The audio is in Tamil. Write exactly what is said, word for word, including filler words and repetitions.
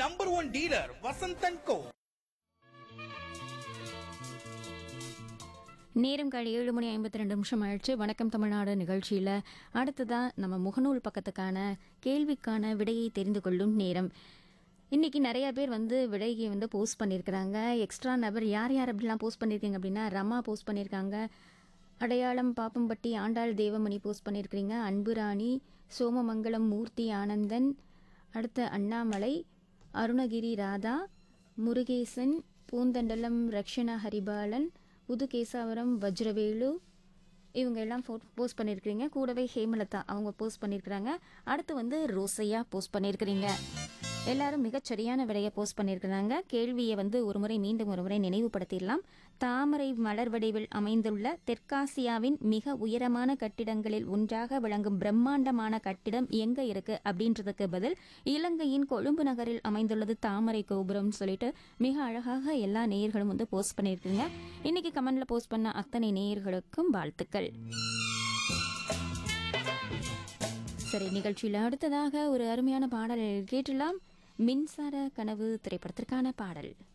Number one dealer Vasanth and கோ. நேரம் காலை ஏழு மணி ஐம்பத்தி ரெண்டு நிமிஷம் ஆயிடுச்சு. வணக்கம் தமிழ்நாடு நிகழ்ச்சியில் அடுத்ததான் நம்ம முகநூல் பக்கத்துக்கான கேள்விக்கான விடையை தெரிந்து கொள்ளும் நேரம். இன்னைக்கு நிறைய பேர் வந்து விடையை வந்து போஸ்ட் பண்ணியிருக்கிறாங்க. எக்ஸ்ட்ரா நபர் யார் யார் அப்படிலாம் போஸ்ட் பண்ணியிருக்கீங்க அப்படின்னா, ரமா போஸ்ட் பண்ணியிருக்காங்க, அடையாளம் பாப்பம்பட்டி ஆண்டாள் தேவமணி போஸ்ட் பண்ணியிருக்கிறீங்க, அன்புராணி, சோமமங்கலம் மூர்த்தி ஆனந்தன், அடுத்த அண்ணாமலை, அருணகிரி ராதா, முருகேசன், பூந்தண்டலம் ரக்ஷனா ஹரிபாலன், புதுகேசாவரம் வஜ்ரவேலு, இவங்க எல்லாம் போஸ்ட் பண்ணியிருக்கிறீங்க. கூடவே ஹேமலதா அவங்க போஸ்ட் பண்ணியிருக்கிறாங்க. அடுத்து வந்து ரோசையா போஸ்ட் பண்ணியிருக்கிறீங்க. எல்லாரும் மிகச்சரியான விடையை போஸ்ட் பண்ணியிருக்கிறாங்க. கேள்வியை வந்து ஒரு முறை மீண்டும் ஒரு முறை நினைவுபடுத்திடலாம். தாமரை மலர் வடிவில் அமைந்துள்ள தெற்காசியாவின் மிக உயரமான கட்டிடங்களில் ஒன்றாக விளங்கும் பிரம்மாண்டமான கட்டிடம் எங்க இருக்கு அப்படின்றதுக்கு பதில் இலங்கையின் கொழும்பு நகரில் அமைந்துள்ளது தாமரை கோபுரம் சொல்லிட்டு மிக அழகாக எல்லா நேயர்களும் வந்து போஸ்ட் பண்ணியிருக்கீங்க. இன்னைக்கு கமெண்ட்ல போஸ்ட் பண்ண அத்தனை நேயர்களுக்கும் வாழ்த்துக்கள். சரி, நிகழ்ச்சியில் அடுத்ததாக ஒரு அருமையான பாடல் கேட்டலாம். மின்சார கனவு திரைப்படத்திற்கான பாடல்.